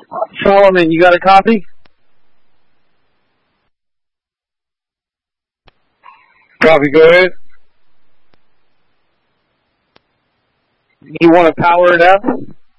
Solomon, you got a copy? Copy, go ahead. You want to power it up?